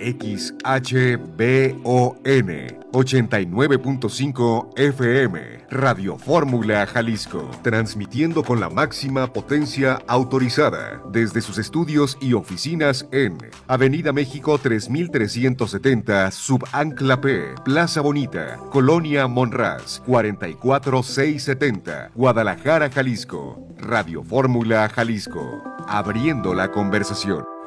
89.5 FM, Radio Fórmula Jalisco, transmitiendo con la máxima potencia autorizada desde sus estudios y oficinas en Avenida México 3370, Subancla P, Plaza Bonita, Colonia Monraz, 44670, Guadalajara, Jalisco. Radio Fórmula Jalisco, abriendo la conversación.